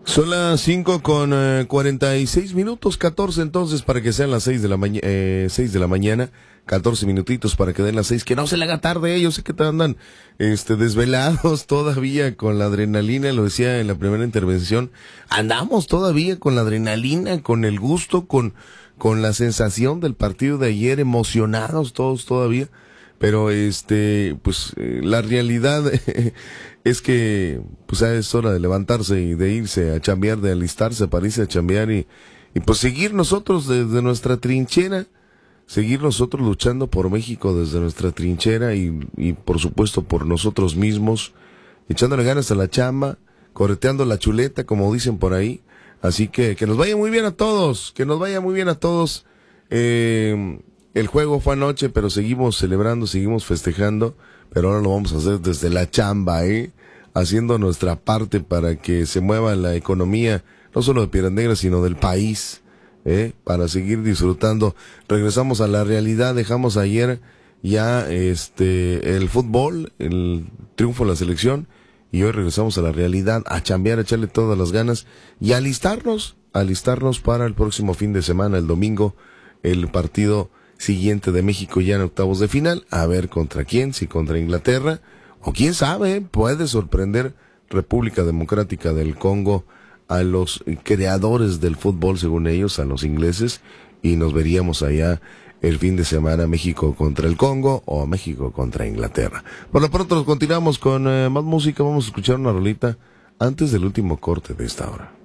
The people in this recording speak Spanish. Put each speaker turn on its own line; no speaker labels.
Son las 5 con 46 minutos, 14 entonces para que sean las 6 de la 6 de la mañana, 14 minutitos para que den las 6, que no se le haga tarde, yo sé que te andan desvelados todavía con la adrenalina, lo decía en la primera intervención, andamos todavía con la adrenalina, con el gusto, con la sensación del partido de ayer, emocionados todos todavía. Pero la realidad es que pues es hora de levantarse y de irse a chambear, de alistarse para irse a chambear y pues seguir nosotros desde nuestra trinchera, seguir nosotros luchando por México desde nuestra trinchera y por supuesto por nosotros mismos, echándole ganas a la chamba, correteando la chuleta como dicen por ahí. Así que nos vaya muy bien a todos, que nos vaya muy bien a todos. El juego fue anoche, pero seguimos celebrando, seguimos festejando, pero ahora lo vamos a hacer desde la chamba, haciendo nuestra parte para que se mueva la economía, no solo de Piedras Negras, sino del país, para seguir disfrutando. Regresamos a la realidad, dejamos ayer ya el fútbol, el triunfo de la selección, y hoy regresamos a la realidad, a chambear, a echarle todas las ganas y alistarnos para el próximo fin de semana, el domingo, el partido siguiente de México ya en octavos de final, a ver contra quién, si contra Inglaterra, o quién sabe, puede sorprender República Democrática del Congo a los creadores del fútbol, según ellos, a los ingleses, y nos veríamos allá el fin de semana, México contra el Congo o México contra Inglaterra. Por lo pronto nos continuamos con más música, vamos a escuchar una rolita antes del último corte de esta hora.